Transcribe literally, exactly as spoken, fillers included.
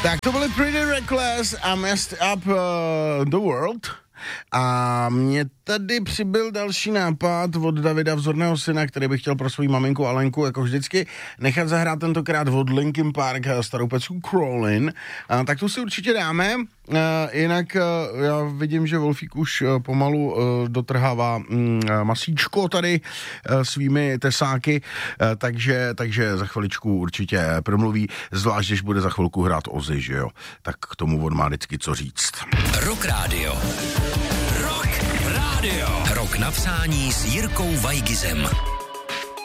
Tak to byly Pretty Reckless a Messed Up uh, the World. A mě tady přibyl další nápad od Davida, vzorného syna, který by chtěl pro svou maminku Alenku, jako vždycky, nechat zahrát tentokrát od Linkin Park starou pecku Crawlin. A, tak tu si určitě dáme. A, jinak a, já vidím, že Wolfík už a, pomalu a, dotrhává m, a, masíčko tady a, svými tesáky, a, takže, takže za chviličku určitě promluví, zvlášť, když bude za chvilku hrát Ozzy, že jo. Tak k tomu on má vždycky co říct. Rock Radio. Rock Radio. Rok napsání s Jirkou Vajgizem.